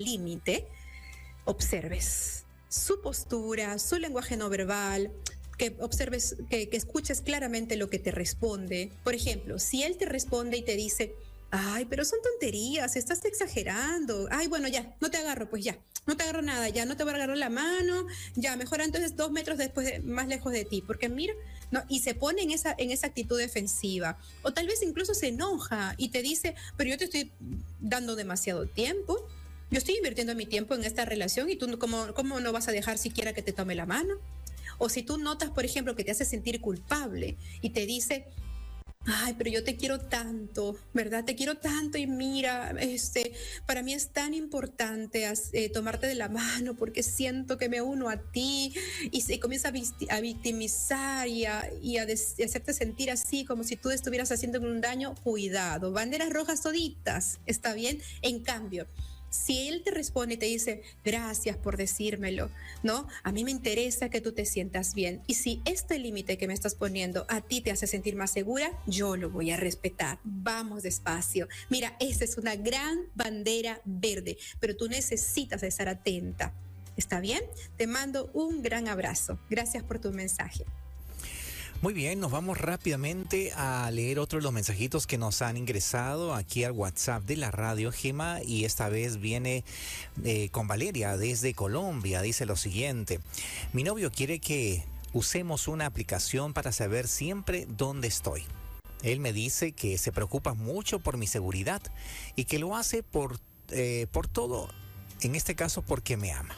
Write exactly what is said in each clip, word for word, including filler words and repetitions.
límite, observes su postura, su lenguaje no verbal, que observes, que, que escuches claramente lo que te responde. Por ejemplo, si él te responde y te dice, ay, pero son tonterías, estás exagerando, ay, bueno, ya, no te agarro, pues ya, no te agarro nada, ya no te voy a agarrar la mano, ya, mejor entonces dos metros después, de, más lejos de ti, porque mira, no, y se pone en esa, en esa actitud defensiva, o tal vez incluso se enoja y te dice, pero yo te estoy dando demasiado tiempo, yo estoy invirtiendo mi tiempo en esta relación y tú cómo, cómo no vas a dejar siquiera que te tome la mano. O si tú notas, por ejemplo, que te hace sentir culpable y te dice, ay, pero yo te quiero tanto, ¿verdad? Te quiero tanto y mira, este, para mí es tan importante eh, tomarte de la mano porque siento que me uno a ti y se comienza a, visti- a victimizar y, a, y a, des- a hacerte sentir así como si tú estuvieras haciendo un daño. Cuidado, banderas rojas toditas, ¿está bien? En cambio, si él te responde y te dice, gracias por decírmelo, ¿no? A mí me interesa que tú te sientas bien. Y si este límite que me estás poniendo a ti te hace sentir más segura, yo lo voy a respetar. Vamos despacio. Mira, esa es una gran bandera verde, pero tú necesitas estar atenta. ¿Está bien? Te mando un gran abrazo. Gracias por tu mensaje. Muy bien, nos vamos rápidamente a leer otro de los mensajitos que nos han ingresado aquí al WhatsApp de la radio, Gema, y esta vez viene eh, con Valeria desde Colombia. Dice lo siguiente: mi novio quiere que usemos una aplicación para saber siempre dónde estoy. Él me dice que se preocupa mucho por mi seguridad y que lo hace por, eh, por todo, en este caso porque me ama.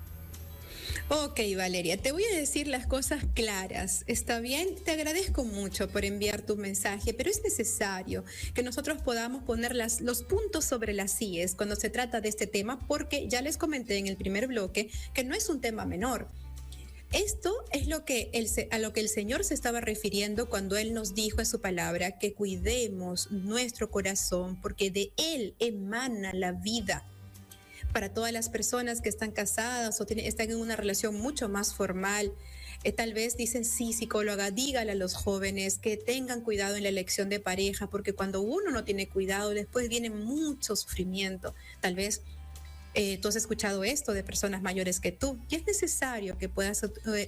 Ok, Valeria, te voy a decir las cosas claras, ¿está bien? Te agradezco mucho por enviar tu mensaje, pero es necesario que nosotros podamos poner las, los puntos sobre las íes cuando se trata de este tema, porque ya les comenté en el primer bloque que no es un tema menor. Esto es lo que el, a lo que el Señor se estaba refiriendo cuando Él nos dijo en su palabra que cuidemos nuestro corazón, porque de Él emana la vida. Para todas las personas que están casadas o tienen, están en una relación mucho más formal, eh, tal vez dicen, sí, psicóloga, dígale a los jóvenes que tengan cuidado en la elección de pareja, porque cuando uno no tiene cuidado, después viene mucho sufrimiento. Tal vez eh, tú has escuchado esto de personas mayores que tú, y es necesario que puedas eh,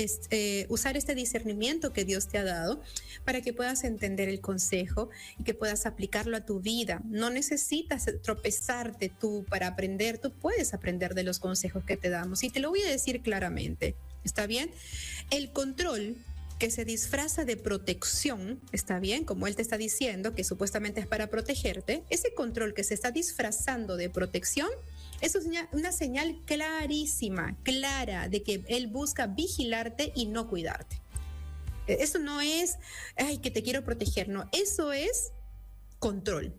eh, usar este discernimiento que Dios te ha dado para que puedas entender el consejo y que puedas aplicarlo a tu vida. No necesitas tropezarte tú para aprender, tú puedes aprender de los consejos que te damos, y te lo voy a decir claramente, ¿está bien? El control que se disfraza de protección, ¿está bien? Como él te está diciendo que supuestamente es para protegerte, ese control que se está disfrazando de protección, eso es una señal clarísima, clara, de que él busca vigilarte y no cuidarte. Eso no es, ay, que te quiero proteger, no, eso es control.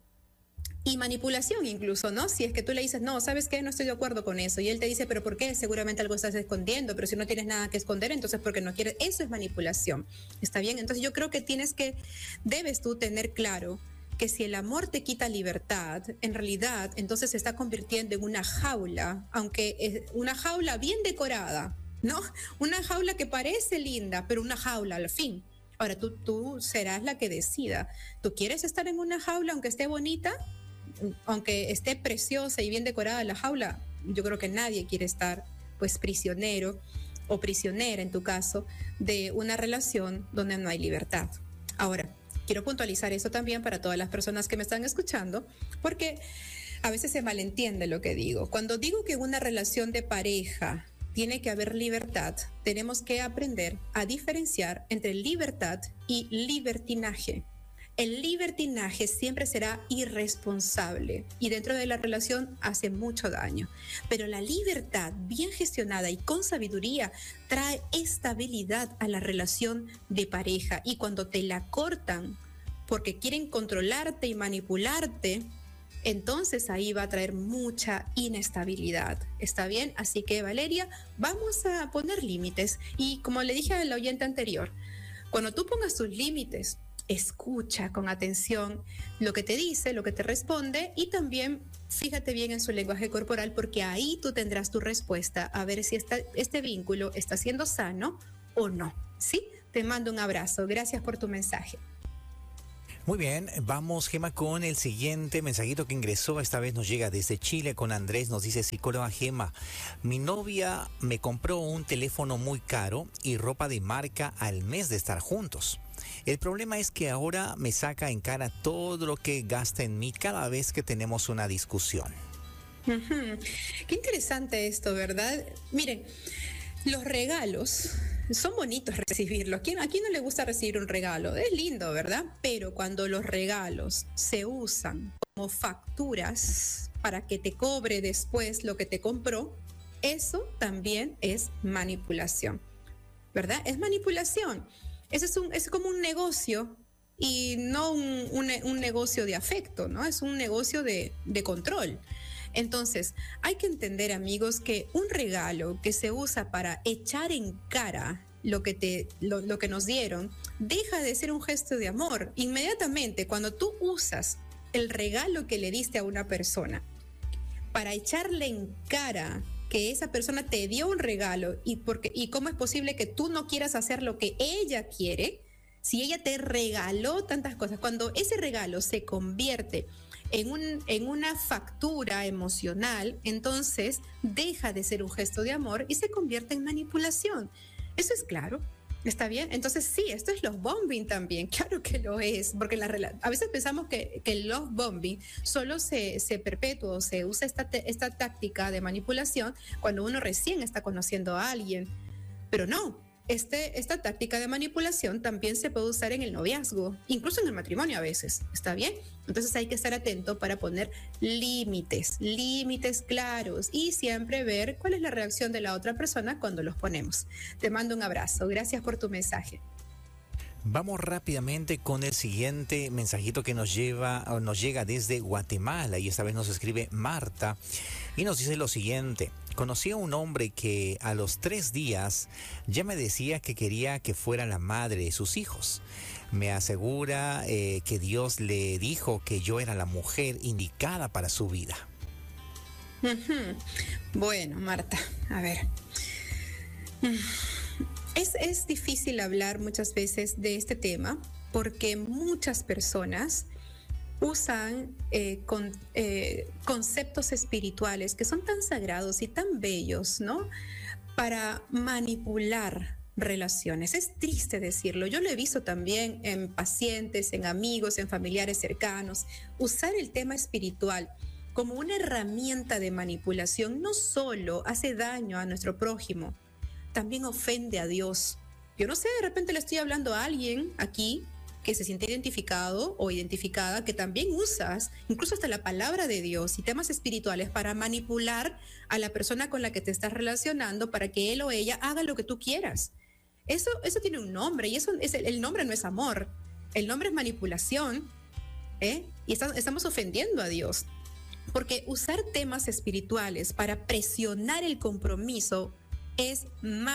Y manipulación incluso, ¿no? Si es que tú le dices, no, ¿sabes qué? No estoy de acuerdo con eso. Y él te dice, ¿pero por qué? Seguramente algo estás escondiendo, pero si no tienes nada que esconder, entonces porque no quieres. Eso es manipulación, ¿está bien? Entonces yo creo que tienes que, debes tú tener claro que si el amor te quita libertad, en realidad entonces se está convirtiendo en una jaula, aunque es una jaula bien decorada, ¿no? Una jaula que parece linda, pero una jaula al fin. Ahora tú, tú serás la que decida. ¿Tú quieres estar en una jaula aunque esté bonita? Aunque esté preciosa y bien decorada la jaula, yo creo que nadie quiere estar pues prisionero o prisionera en tu caso de una relación donde no hay libertad. Ahora, quiero puntualizar eso también para todas las personas que me están escuchando, porque a veces se malentiende lo que digo. Cuando digo que en una relación de pareja tiene que haber libertad, tenemos que aprender a diferenciar entre libertad y libertinaje. El libertinaje siempre será irresponsable y dentro de la relación hace mucho daño. Pero la libertad bien gestionada y con sabiduría trae estabilidad a la relación de pareja. Y cuando te la cortan porque quieren controlarte y manipularte, entonces ahí va a traer mucha inestabilidad. ¿Está bien? Así que, Valeria, vamos a poner límites. Y como le dije al oyente anterior, cuando tú pongas tus límites, escucha con atención lo que te dice, lo que te responde, y también fíjate bien en su lenguaje corporal, porque ahí tú tendrás tu respuesta a ver si esta, este vínculo está siendo sano o no. ¿Sí? Te mando un abrazo. Gracias por tu mensaje. Muy bien, vamos, Gema, con el siguiente mensajito que ingresó. Esta vez nos llega desde Chile con Andrés. Nos dice: psicóloga Gema, mi novia me compró un teléfono muy caro y ropa de marca al mes de estar juntos. El problema es que ahora me saca en cara todo lo que gasta en mí cada vez que tenemos una discusión. Uh-huh. Qué interesante esto, ¿verdad? Miren, los regalos son bonitos recibirlos. ¿A quién, a quién no le gusta recibir un regalo? Es lindo, ¿verdad? Pero cuando los regalos se usan como facturas para que te cobre después lo que te compró, eso también es manipulación, ¿verdad? Es manipulación. Eso es, un, es como un negocio y no un, un, un negocio de afecto, ¿no? Es un negocio de, de control. Entonces, hay que entender, amigos, que un regalo que se usa para echar en cara lo que, te, lo, lo que nos dieron, deja de ser un gesto de amor. Inmediatamente, cuando tú usas el regalo que le diste a una persona para echarle en cara que esa persona te dio un regalo y, porque, y cómo es posible que tú no quieras hacer lo que ella quiere, si ella te regaló tantas cosas, cuando ese regalo se convierte En, un, en una factura emocional, entonces deja de ser un gesto de amor y se convierte en manipulación. Eso es claro, ¿está bien? Entonces sí, esto es love bombing también, claro que lo es, porque la, a veces pensamos que, que el love bombing solo se, se perpetúa o se usa esta, esta táctica de manipulación cuando uno recién está conociendo a alguien, pero no. Este, esta táctica de manipulación también se puede usar en el noviazgo, incluso en el matrimonio a veces, ¿está bien? Entonces hay que estar atento para poner límites, límites claros y siempre ver cuál es la reacción de la otra persona cuando los ponemos. Te mando un abrazo, gracias por tu mensaje. Vamos rápidamente con el siguiente mensajito que nos lleva o nos llega desde Guatemala y esta vez nos escribe Marta y nos dice lo siguiente: conocí a un hombre que a los tres días ya me decía que quería que fuera la madre de sus hijos. Me asegura eh, que Dios le dijo que yo era la mujer indicada para su vida. Uh-huh. Bueno, Marta, a ver. Es, es difícil hablar muchas veces de este tema porque muchas personas usan eh, con, eh, conceptos espirituales que son tan sagrados y tan bellos, ¿no? Para manipular relaciones. Es triste decirlo. Yo lo he visto también en pacientes, en amigos, en familiares cercanos. Usar el tema espiritual como una herramienta de manipulación no solo hace daño a nuestro prójimo, también ofende a Dios. Yo no sé, de repente le estoy hablando a alguien aquí que se siente identificado o identificada, que también usas incluso hasta la palabra de Dios y temas espirituales para manipular a la persona con la que te estás relacionando para que él o ella haga lo que tú quieras. Eso, eso tiene un nombre y eso es el, el nombre no es amor, el nombre es manipulación, ¿eh? Y está, estamos ofendiendo a Dios. Porque usar temas espirituales para presionar el compromiso es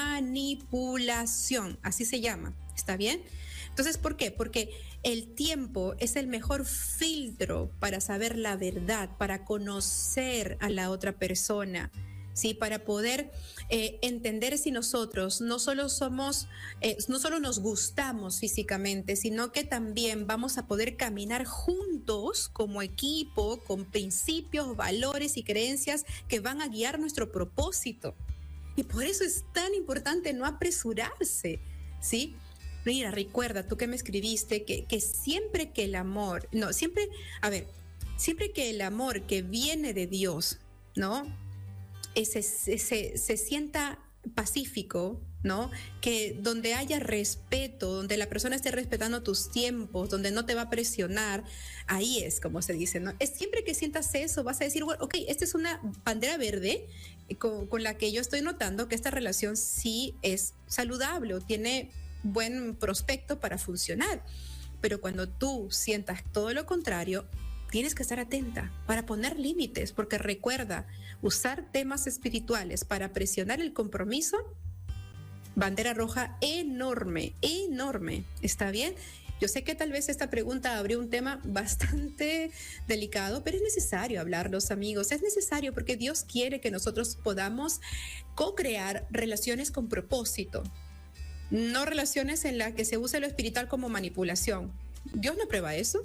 manipulación, así se llama, ¿está bien? Entonces, ¿por qué? Porque el tiempo es el mejor filtro para saber la verdad, para conocer a la otra persona, ¿sí? Para poder eh, entender si nosotros no solo somos, eh, no solo nos gustamos físicamente, sino que también vamos a poder caminar juntos como equipo, con principios, valores y creencias que van a guiar nuestro propósito. Y por eso es tan importante no apresurarse, ¿sí? Mira, recuerda, tú que me escribiste, que, que siempre que el amor, no, siempre, a ver, siempre que el amor que viene de Dios, ¿no? Se, se, se, se sienta pacífico, ¿no? Que donde haya respeto, donde la persona esté respetando tus tiempos, donde no te va a presionar, ahí es como se dice, ¿no? Es siempre que sientas eso, vas a decir, bueno, ok, esta es una bandera verde con, con la que yo estoy notando que esta relación sí es saludable o tiene buen prospecto para funcionar. Pero cuando tú sientas todo lo contrario, tienes que estar atenta para poner límites, porque recuerda, usar temas espirituales para presionar el compromiso, bandera roja enorme, enorme, ¿está bien? Yo sé que tal vez esta pregunta abrió un tema bastante delicado, pero es necesario hablarlos, amigos, es necesario porque Dios quiere que nosotros podamos co-crear relaciones con propósito, no relaciones en las que se use lo espiritual como manipulación. Dios no prueba eso.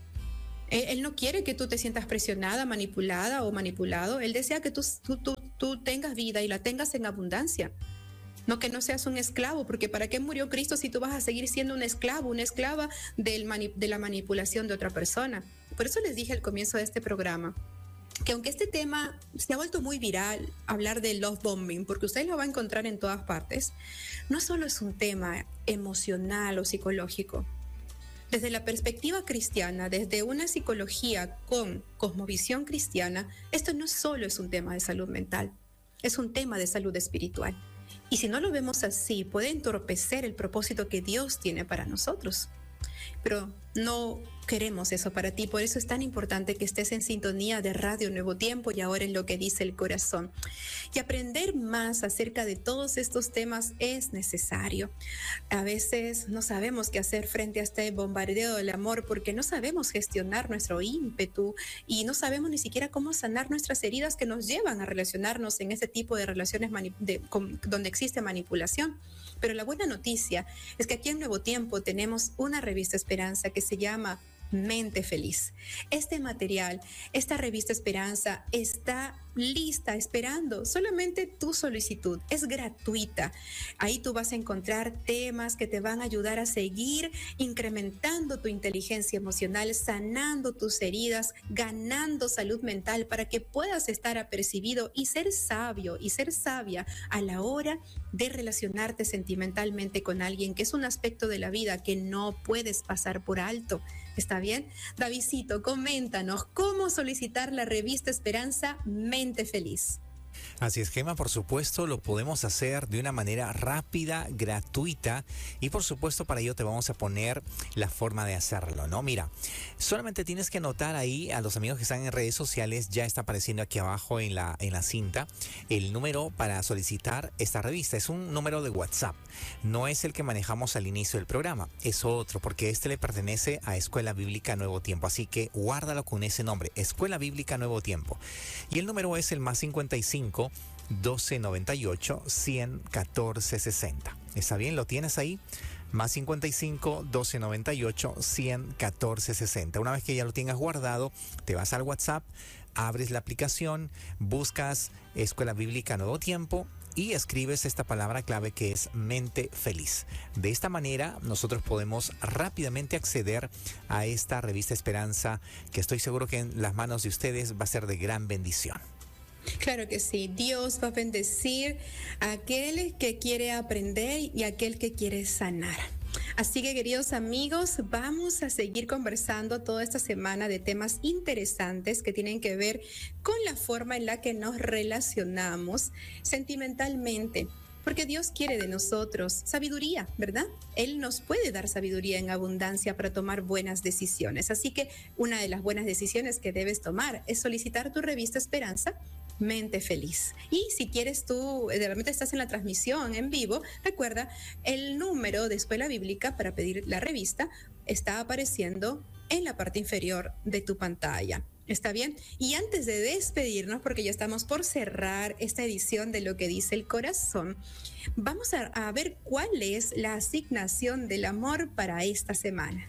Él, él no quiere que tú te sientas presionada, manipulada o manipulado. Él desea que tú, tú, tú, tú tengas vida y la tengas en abundancia. No que no seas un esclavo, porque ¿para qué murió Cristo si tú vas a seguir siendo un esclavo, una esclava del mani- de la manipulación de otra persona? Por eso les dije al comienzo de este programa que aunque este tema se ha vuelto muy viral, hablar de love bombing, porque ustedes lo van a encontrar en todas partes, no solo es un tema emocional o psicológico. Desde la perspectiva cristiana, desde una psicología con cosmovisión cristiana, esto no solo es un tema de salud mental, es un tema de salud espiritual. Y si no lo vemos así, puede entorpecer el propósito que Dios tiene para nosotros. Pero no queremos eso para ti, por eso es tan importante que estés en sintonía de Radio Nuevo Tiempo y ahora en lo que dice el corazón. Y aprender más acerca de todos estos temas es necesario. A veces no sabemos qué hacer frente a este bombardeo del amor porque no sabemos gestionar nuestro ímpetu y no sabemos ni siquiera cómo sanar nuestras heridas que nos llevan a relacionarnos en este tipo de relaciones mani- de, con, donde existe manipulación. Pero la buena noticia es que aquí en Nuevo Tiempo tenemos una revista Esperanza que se llama Mente Feliz. Este material, esta revista Esperanza está lista, esperando solamente tu solicitud. Es gratuita. Ahí tú vas a encontrar temas que te van a ayudar a seguir incrementando tu inteligencia emocional, sanando tus heridas, ganando salud mental para que puedas estar apercibido y ser sabio y ser sabia a la hora de relacionarte sentimentalmente con alguien, que es un aspecto de la vida que no puedes pasar por alto. ¿Está bien? Davidcito, coméntanos cómo solicitar la revista Esperanza Mente Feliz. Así es, Gema, por supuesto lo podemos hacer de una manera rápida, gratuita y por supuesto para ello te vamos a poner la forma de hacerlo, ¿no? Mira, solamente tienes que anotar ahí a los amigos que están en redes sociales, ya está apareciendo aquí abajo en la, en la cinta, el número para solicitar esta revista. Es un número de WhatsApp, no es el que manejamos al inicio del programa, es otro porque este le pertenece a Escuela Bíblica Nuevo Tiempo, así que guárdalo con ese nombre, Escuela Bíblica Nuevo Tiempo. Y el número es el más cincuenta y cinco, doce noventa y ocho, cien, catorce sesenta. ¿Está bien? ¿Lo tienes ahí? Más cincuenta y cinco, doce noventa y ocho, cien, catorce sesenta. Una vez que ya lo tengas guardado, te vas al WhatsApp, abres la aplicación, buscas Escuela Bíblica Nuevo Tiempo y escribes esta palabra clave que es Mente Feliz. De esta manera nosotros podemos rápidamente acceder a esta revista Esperanza, que estoy seguro que en las manos de ustedes va a ser de gran bendición. Claro que sí, Dios va a bendecir a aquel que quiere aprender y a aquel que quiere sanar. Así que, queridos amigos, vamos a seguir conversando toda esta semana de temas interesantes que tienen que ver con la forma en la que nos relacionamos sentimentalmente. Porque Dios quiere de nosotros sabiduría, ¿verdad? Él nos puede dar sabiduría en abundancia para tomar buenas decisiones. Así que una de las buenas decisiones que debes tomar es solicitar tu revista Esperanza Mente Feliz. Y si quieres tú, de repente estás en la transmisión en vivo, recuerda, el número de Escuela Bíblica para pedir la revista está apareciendo en la parte inferior de tu pantalla. ¿Está bien? Y antes de despedirnos, porque ya estamos por cerrar esta edición de Lo que dice el corazón, vamos a, a ver cuál es la asignación del amor para esta semana.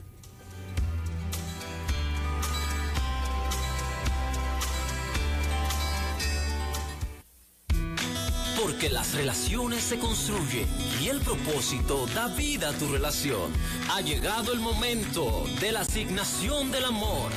Porque las relaciones se construyen y el propósito da vida a tu relación. Ha llegado el momento de la asignación del amor.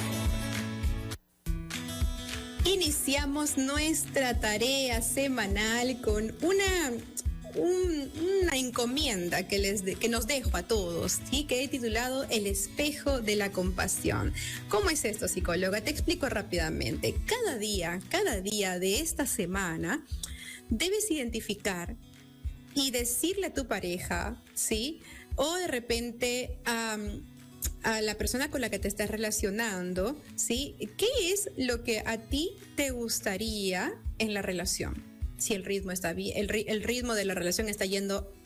Iniciamos nuestra tarea semanal con una, un, una encomienda que, les de, que nos dejo a todos, ¿sí? Que he titulado El espejo de la compasión. ¿Cómo es esto, psicóloga? Te explico rápidamente. Cada día, cada día de esta semana, debes identificar y decirle a tu pareja, ¿sí? O de repente um, a la persona con la que te estás relacionando, ¿sí? ¿Qué es lo que a ti te gustaría en la relación? Si el ritmo está bien, el, el ritmo de la relación está yendo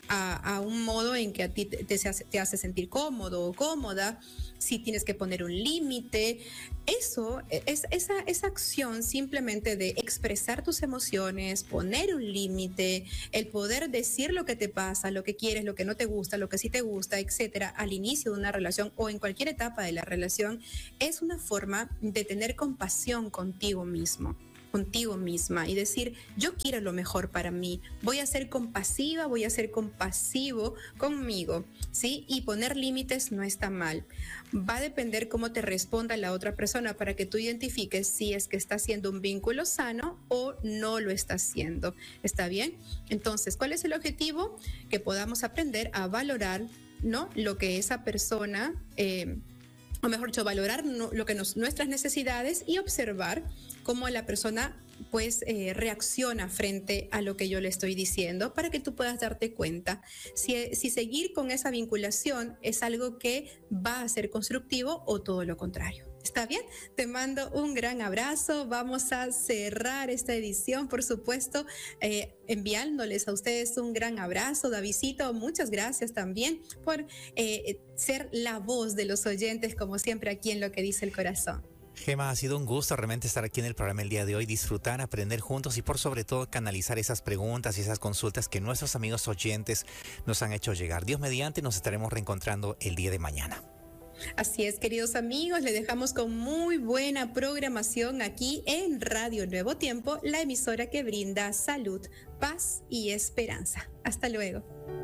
a, a un modo en que a ti te, te, hace, te hace sentir cómodo o cómoda, si tienes que poner un límite. Eso, es, esa, esa acción simplemente de expresar tus emociones, poner un límite, el poder decir lo que te pasa, lo que quieres, lo que no te gusta, lo que sí te gusta, etcétera, al inicio de una relación o en cualquier etapa de la relación, es una forma de tener compasión contigo mismo, contigo misma, y decir, yo quiero lo mejor para mí, voy a ser compasiva, voy a ser compasivo conmigo, ¿sí? Y poner límites no está mal. Va a depender cómo te responda la otra persona para que tú identifiques si es que está haciendo un vínculo sano o no lo está haciendo. ¿Está bien? Entonces, ¿cuál es el objetivo? Que podamos aprender a valorar, ¿no?, lo que esa persona, eh, o mejor dicho, valorar no, lo que nos, nuestras necesidades, y observar cómo la persona pues eh, reacciona frente a lo que yo le estoy diciendo, para que tú puedas darte cuenta si, si seguir con esa vinculación es algo que va a ser constructivo o todo lo contrario. ¿Está bien? Te mando un gran abrazo. Vamos a cerrar esta edición, por supuesto, eh, enviándoles a ustedes un gran abrazo. Davidcito, muchas gracias también por eh, ser la voz de los oyentes, como siempre, aquí en Lo que dice el corazón. Gema, ha sido un gusto realmente estar aquí en el programa el día de hoy, disfrutar, aprender juntos y por sobre todo canalizar esas preguntas y esas consultas que nuestros amigos oyentes nos han hecho llegar. Dios mediante, nos estaremos reencontrando el día de mañana. Así es, queridos amigos, les dejamos con muy buena programación aquí en Radio Nuevo Tiempo, la emisora que brinda salud, paz y esperanza. Hasta luego.